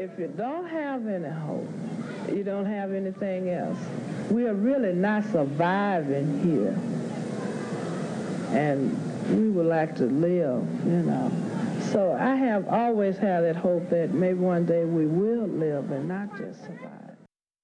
if you don't have any hope, you don't have anything else. We are really not surviving here. And we would like to live, you know. So I have always had that hope that maybe one day we will live and not just survive.